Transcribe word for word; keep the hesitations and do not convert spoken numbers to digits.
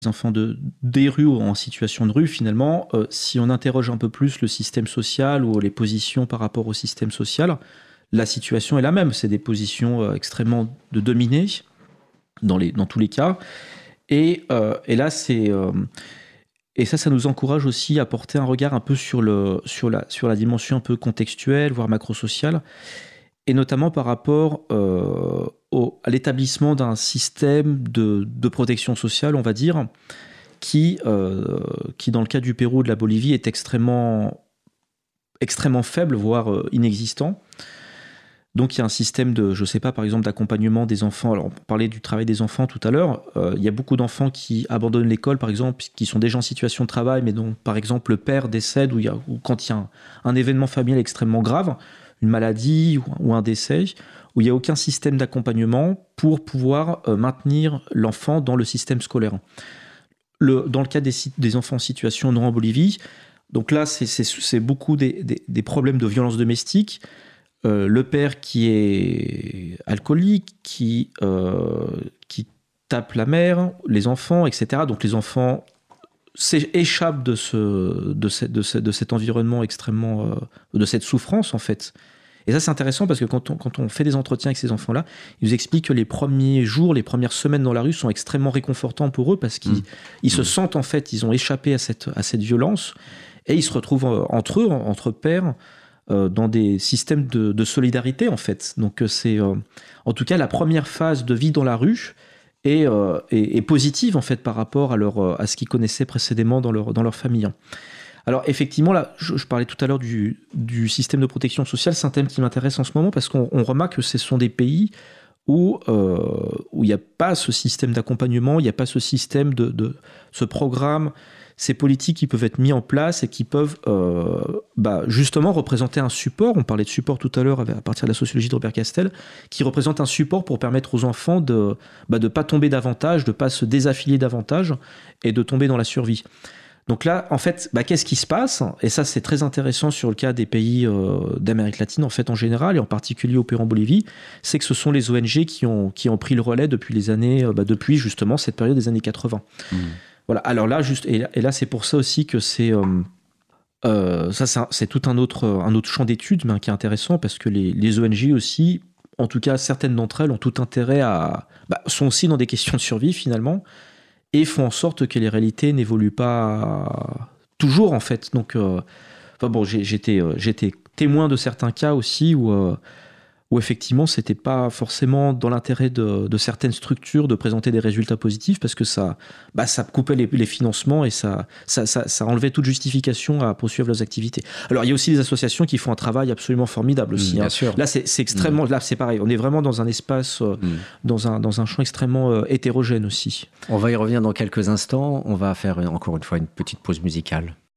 enfants de, des rues ou en situation de rue, finalement, euh, si on interroge un peu plus le système social ou les positions par rapport au système social, la situation est la même. C'est des positions euh, extrêmement de dominés dans, les, dans tous les cas. Et, euh, et là, c'est... Euh, et ça, ça nous encourage aussi à porter un regard un peu sur, le, sur, la, sur la dimension un peu contextuelle, voire macro-sociale, et notamment par rapport euh, au, à l'établissement d'un système de, de protection sociale, on va dire, qui, euh, qui, dans le cas du Pérou ou de la Bolivie, est extrêmement, extrêmement faible, voire euh, inexistant. Donc il y a un système de, je sais pas, par exemple, d'accompagnement des enfants. Alors on parlait du travail des enfants tout à l'heure. Euh, il y a beaucoup d'enfants qui abandonnent l'école, par exemple, qui sont déjà en situation de travail, mais dont, par exemple, le père décède, ou, il y a, ou quand il y a un, un événement familial extrêmement grave, une maladie ou, ou un décès, où il n'y a aucun système d'accompagnement pour pouvoir euh, maintenir l'enfant dans le système scolaire. Le, dans le cas des, des enfants en situation non en Bolivie, donc là, c'est, c'est, c'est beaucoup des, des, des problèmes de violence domestique. Euh, le père qui est alcoolique, qui, euh, qui tape la mère, les enfants, et cetera. Donc les enfants échappent de, ce, de, ce, de, ce, de cet environnement extrêmement... Euh, de cette souffrance, en fait. Et ça, c'est intéressant parce que quand on, quand on fait des entretiens avec ces enfants-là, ils nous expliquent que les premiers jours, les premières semaines dans la rue sont extrêmement réconfortants pour eux parce qu'ils mmh. ils se sentent, en fait, ils ont échappé à cette, à cette violence et ils se retrouvent entre eux, entre pères, dans des systèmes de, de solidarité, en fait. Donc c'est euh, en tout cas la première phase de vie dans la rue est, euh, est, est positive, en fait, par rapport à, leur, à ce qu'ils connaissaient précédemment dans leur, dans leur famille. Alors effectivement, là, je, je parlais tout à l'heure du, du système de protection sociale. C'est un thème qui m'intéresse en ce moment parce qu'on on remarque que ce sont des pays où euh, où il n'y a pas ce système d'accompagnement, il n'y a pas ce système de, de ce programme, ces politiques qui peuvent être mis en place et qui peuvent euh, bah, justement représenter un support. On parlait de support tout à l'heure à partir de la sociologie de Robert Castel, qui représente un support pour permettre aux enfants de bah, de pas tomber davantage, de pas se désaffilier davantage et de tomber dans la survie. Donc là, en fait, bah, qu'est-ce qui se passe ? Et ça, c'est très intéressant sur le cas des pays euh, d'Amérique latine, en fait, en général, et en particulier au Pérou, en Bolivie, c'est que ce sont les O N G qui ont, qui ont pris le relais depuis les années, euh, bah, depuis justement cette période des années quatre-vingts. Mmh. Voilà. Alors là, juste, et là, et là, c'est pour ça aussi que c'est, euh, euh, ça, c'est, un, c'est tout un autre, un autre champ d'études, mais qui est intéressant parce que les, les O N G aussi, en tout cas, certaines d'entre elles ont tout intérêt à, bah, sont aussi dans des questions de survie finalement. Et font en sorte que les réalités n'évoluent pas toujours, en fait. Donc, euh, enfin bon, j'ai, j'étais, euh, j'étais témoin de certains cas aussi où, euh, où effectivement, c'était pas forcément dans l'intérêt de, de certaines structures de présenter des résultats positifs parce que ça, bah, ça coupait les, les financements et ça, ça, ça, ça enlevait toute justification à poursuivre leurs activités. Alors, il y a aussi des associations qui font un travail absolument formidable aussi. Mmh, bien hein. sûr. Là, c'est, c'est extrêmement, mmh. là, c'est pareil. On est vraiment dans un espace, euh, mmh. dans un, dans un champ extrêmement euh, hétérogène aussi. On va y revenir dans quelques instants. On va faire encore une fois une petite pause musicale.